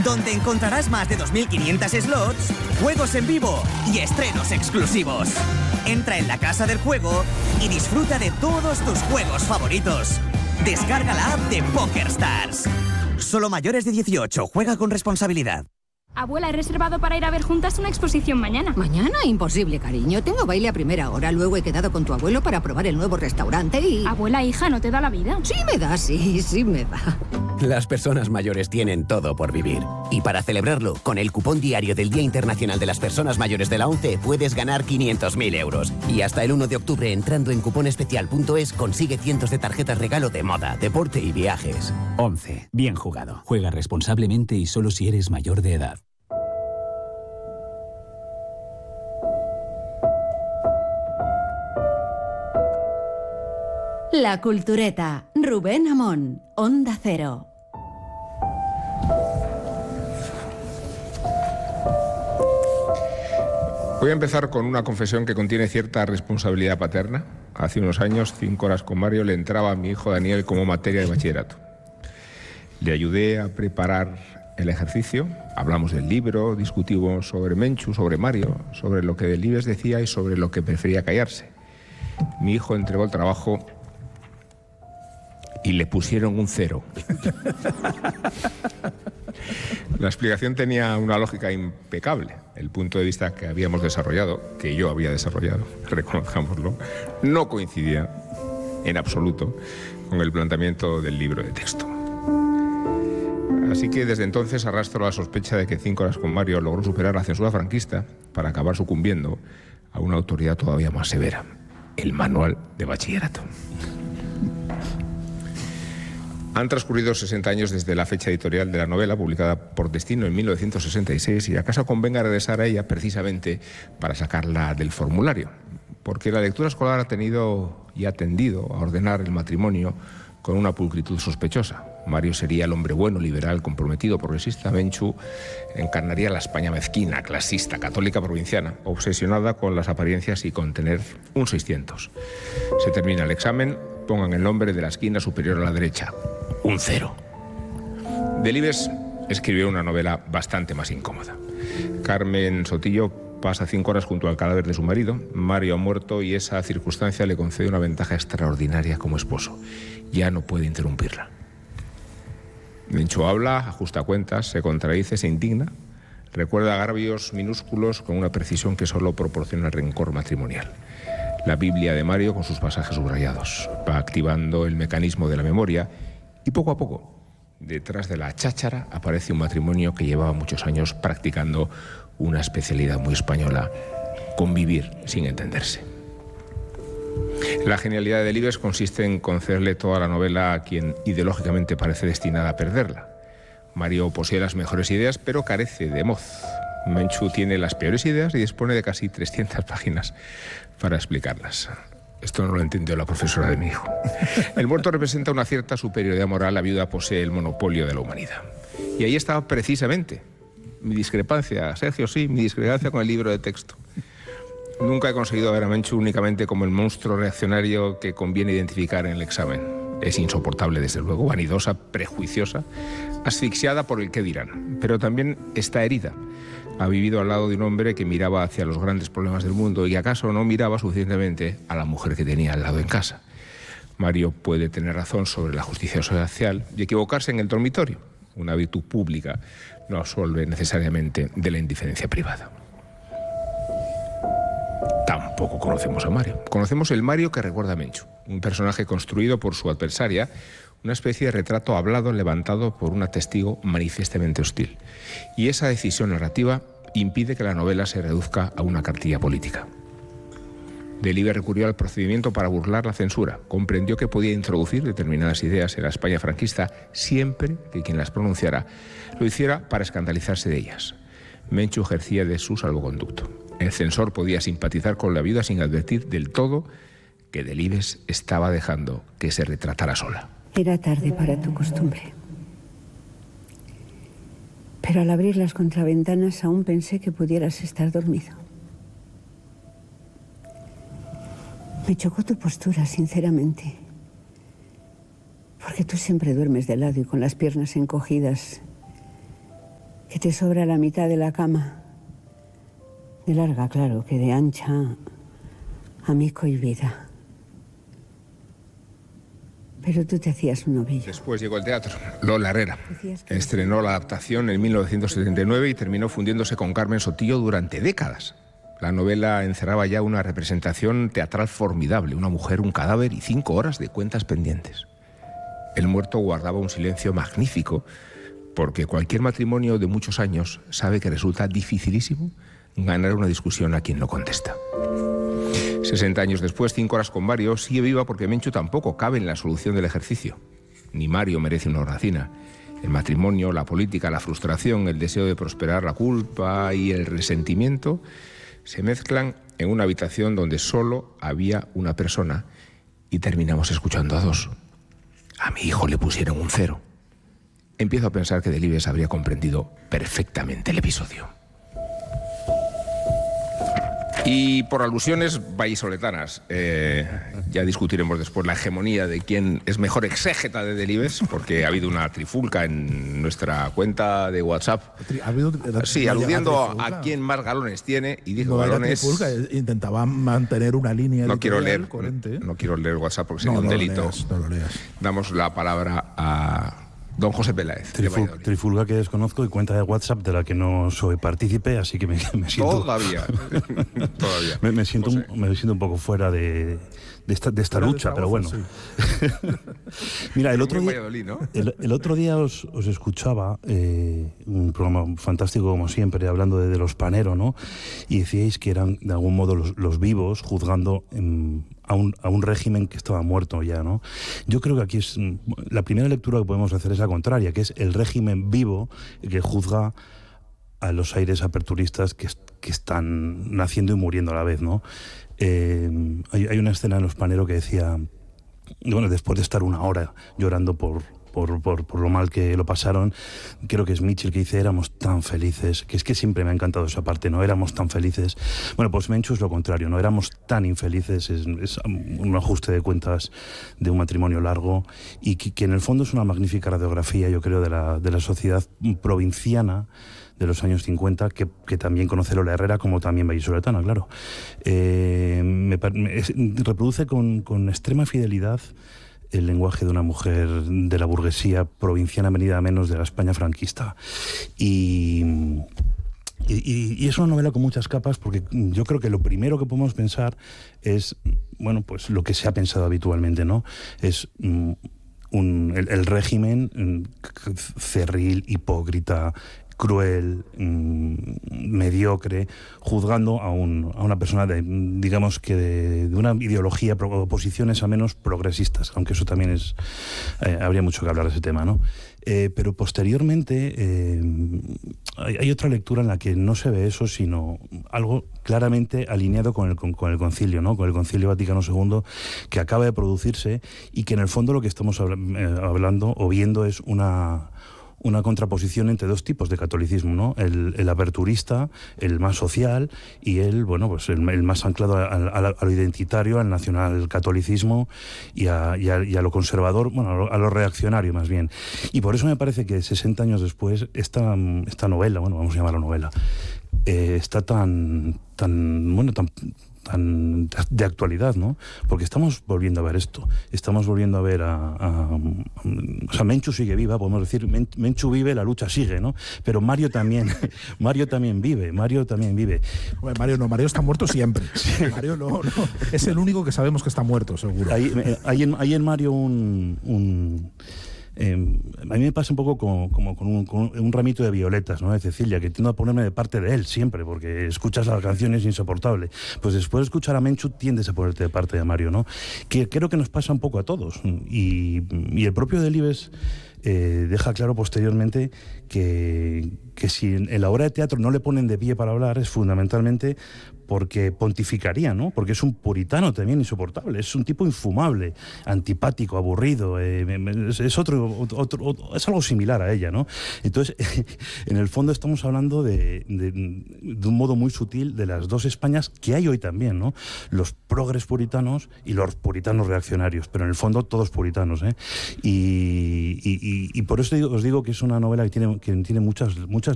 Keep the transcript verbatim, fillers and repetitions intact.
donde encontrarás más de dos mil quinientos slots, juegos en vivo y estrenos exclusivos. Entra en la casa del juego y disfruta de todos tus juegos favoritos. Descarga la app de PokerStars. Solo mayores de dieciocho. Juega con responsabilidad. Abuela, he reservado para ir a ver juntas una exposición mañana. ¿Mañana? Imposible, cariño. Tengo baile a primera hora. Luego he quedado con tu abuelo para probar el nuevo restaurante y... Abuela, hija, ¿no te da la vida? Sí me da, sí, sí me da. Las personas mayores tienen todo por vivir. Y para celebrarlo, con el cupón diario del Día Internacional de las Personas Mayores de la ONCE puedes ganar quinientos mil euros. Y hasta el uno de octubre, entrando en cuponespecial punto es, consigue cientos de tarjetas regalo de moda, deporte y viajes. ONCE. Bien jugado. Juega responsablemente y solo si eres mayor de edad. La Cultureta. Rubén Amón. Onda Cero. Voy a empezar con una confesión que contiene cierta responsabilidad paterna. Hace unos años, cinco horas con Mario, le entraba a mi hijo Daniel como materia de bachillerato. Le ayudé a preparar el ejercicio, hablamos del libro, discutimos sobre Menchu, sobre Mario, sobre lo que Delibes decía y sobre lo que prefería callarse. Mi hijo entregó el trabajo y le pusieron un cero. La explicación tenía una lógica impecable. El punto de vista que habíamos desarrollado, que yo había desarrollado, reconozcámoslo, no coincidía en absoluto con el planteamiento del libro de texto. Así que desde entonces arrastro la sospecha de que Cinco horas con Mario logró superar la censura franquista para acabar sucumbiendo a una autoridad todavía más severa, el manual de bachillerato. Han transcurrido sesenta años desde la fecha editorial de la novela, publicada por Destino en mil novecientos sesenta y seis, y acaso convenga regresar a ella precisamente para sacarla del formulario, porque la lectura escolar ha tenido y ha tendido a ordenar el matrimonio con una pulcritud sospechosa. Mario sería el hombre bueno, liberal, comprometido, progresista. Menchu encarnaría la España mezquina, clasista, católica, provinciana, obsesionada con las apariencias y con tener un seiscientos. Se termina el examen, pongan el nombre de la esquina superior a la derecha, un cero. Delibes escribió una novela bastante más incómoda. Carmen Sotillo pasa cinco horas junto al cadáver de su marido. Mario ha muerto y esa circunstancia le concede una ventaja extraordinaria como esposo. Ya no puede interrumpirla. Menchu habla, ajusta cuentas, se contradice, se indigna, recuerda agravios minúsculos con una precisión que solo proporciona el rencor matrimonial. La Biblia de Mario con sus pasajes subrayados va activando el mecanismo de la memoria y poco a poco, detrás de la cháchara, aparece un matrimonio que llevaba muchos años practicando una especialidad muy española: convivir sin entenderse. La genialidad de Delibes consiste en concederle toda la novela a quien ideológicamente parece destinada a perderla. Mario posee las mejores ideas, pero carece de moz. Menchu tiene las peores ideas y dispone de casi trescientas páginas para explicarlas. Esto no lo entendió la profesora de mi hijo. El muerto representa una cierta superioridad moral, la viuda posee el monopolio de la humanidad. Y ahí estaba precisamente mi discrepancia, Sergio, sí, mi discrepancia con el libro de texto. Nunca he conseguido ver a Menchu únicamente como el monstruo reaccionario que conviene identificar en el examen. Es insoportable, desde luego, vanidosa, prejuiciosa, asfixiada por el qué dirán, pero también está herida. Ha vivido al lado de un hombre que miraba hacia los grandes problemas del mundo y acaso no miraba suficientemente a la mujer que tenía al lado en casa. Mario puede tener razón sobre la justicia social y equivocarse en el dormitorio. Una virtud pública no absuelve necesariamente de la indiferencia privada. Tampoco conocemos a Mario. Conocemos el Mario que recuerda a Menchu, un personaje construido por su adversaria, una especie de retrato hablado levantado por un testigo manifiestamente hostil. Y esa decisión narrativa impide que la novela se reduzca a una cartilla política. Delibes recurrió al procedimiento para burlar la censura. Comprendió que podía introducir determinadas ideas en la España franquista siempre que quien las pronunciara lo hiciera para escandalizarse de ellas. Menchu ejercía de su salvoconducto. El censor podía simpatizar con la viuda sin advertir del todo que Delibes estaba dejando que se retratara sola. Era tarde para tu costumbre. Pero al abrir las contraventanas aún pensé que pudieras estar dormido. Me chocó tu postura, sinceramente. Porque tú siempre duermes de lado y con las piernas encogidas. que te sobra la mitad de la cama. De larga, claro, que de ancha, amico y vida. Pero tú te hacías un ovillo. Después llegó el teatro. Lola Herrera estrenó la adaptación en mil novecientos setenta y nueve y terminó fundiéndose con Carmen Sotillo durante décadas. La novela encerraba ya una representación teatral formidable, una mujer, un cadáver y cinco horas de cuentas pendientes. El muerto guardaba un silencio magnífico, porque cualquier matrimonio de muchos años sabe que resulta dificilísimo ganar una discusión a quien no contesta. sesenta años después, cinco horas con Mario sigue viva porque Menchu tampoco cabe en la solución del ejercicio. Ni Mario merece una hornacina. El matrimonio, la política, la frustración, el deseo de prosperar, la culpa y el resentimiento se mezclan en una habitación donde solo había una persona y terminamos escuchando a dos. A mi hijo le pusieron un cero. Empiezo a pensar que Delibes habría comprendido perfectamente el episodio. Y por alusiones vallisoletanas, eh, ya discutiremos después la hegemonía de quién es mejor exégeta de Delibes, porque ha habido una trifulca en nuestra cuenta de WhatsApp. ¿Ha habido, sí, aludiendo a, a quién más galones tiene, y dijo no galones... Trifulca, intentaba mantener una línea no quiero leer, coherente. No quiero leer WhatsApp porque sería no, un no delito. Lo leas, no lo leas. Damos la palabra a don José Peláez. Triful, trifulga que desconozco y cuenta de WhatsApp de la que no soy partícipe, así que me, me siento... Todavía. Todavía. Me, me, siento un, me siento un poco fuera de, de esta, de esta lucha, pero bueno. Sí. Mira, el otro, día, ¿no? el, el otro día os, os escuchaba eh, un programa fantástico como siempre, hablando de, de los Panero, ¿no? Y decíais que eran de algún modo los, los vivos juzgando en, a, un, a un régimen que estaba muerto ya, ¿no? Yo creo que aquí es la primera lectura que podemos hacer es la contraria, que es el régimen vivo que juzga a los aires aperturistas que, que están naciendo y muriendo a la vez, ¿no? Eh, hay, hay una escena en Los Panero que decía, bueno, después de estar una hora llorando por, por, por, por lo mal que lo pasaron, creo que es Mitchell que dice, éramos tan felices, que es que siempre me ha encantado esa parte, ¿no? Éramos tan felices. Bueno, pues Menchu es lo contrario, ¿no? Éramos tan infelices, es, es un ajuste de cuentas de un matrimonio largo y que, que en el fondo es una magnífica radiografía, yo creo, de la, de la sociedad provinciana de los años cincuenta, que, que también conoce Lola Herrera, como también vallisoletana, claro. Eh, me, me, es, reproduce con, con extrema fidelidad el lenguaje de una mujer de la burguesía provinciana venida a menos de la España franquista. Y, y, y es una novela con muchas capas, porque yo creo que lo primero que podemos pensar es, bueno, pues lo que se ha pensado habitualmente, ¿no? Es um, un, el, el régimen um, cerril, hipócrita, cruel, mmm, mediocre, juzgando a, un, a una persona de, digamos que de, de una ideología o posiciones al menos progresistas, aunque eso también es eh, habría mucho que hablar de ese tema, ¿no? Eh, pero posteriormente eh, hay, hay otra lectura en la que no se ve eso, sino algo claramente alineado con el, con, con el concilio, ¿no? Con el Concilio Vaticano segundo, que acaba de producirse y que en el fondo lo que estamos habla, eh, hablando o viendo es una una contraposición entre dos tipos de catolicismo, ¿no? El, el aperturista, el más social, y el, bueno, pues el, el más anclado a, a, a lo identitario, al nacionalcatolicismo y a, y, a, y a lo conservador, bueno, a lo, a lo reaccionario más bien. Y por eso me parece que sesenta años después esta, esta novela, bueno, vamos a llamarla novela, eh, está tan, tan, bueno, tan... tan de actualidad, ¿no? Porque estamos volviendo a ver esto, estamos volviendo a ver a, a, a o sea, Menchu sigue viva, podemos decir, Men, Menchu vive, la lucha sigue, ¿no? Pero Mario también, Mario también vive, Mario también vive. Bueno, Mario no, Mario está muerto siempre. Sí. Mario no, no, es el único que sabemos que está muerto, seguro. Hay, hay, en, hay en Mario un... un Eh, a mí me pasa un poco como, como con, un, con un ramito de violetas, ¿no? De Cecilia, que tiendo a ponerme de parte de él siempre, porque escuchas la canción y es insoportable. Pues después de escuchar a Menchu tiendes a ponerte de parte de Mario, ¿no? Que creo que nos pasa un poco a todos. Y, y el propio Delibes eh, deja claro posteriormente que, que si en, en la obra de teatro no le ponen de pie para hablar es fundamentalmente porque pontificaría, ¿no? Porque es un puritano también insoportable, es un tipo infumable, antipático, aburrido, eh, es, es otro, otro, otro, es algo similar a ella, ¿no? Entonces, en el fondo estamos hablando de, de, de un modo muy sutil de las dos Españas que hay hoy también, ¿no? Los progres puritanos y los puritanos reaccionarios, pero en el fondo todos puritanos, ¿eh? Y, y, y, y por eso os digo que es una novela que tiene, que tiene muchas, muchas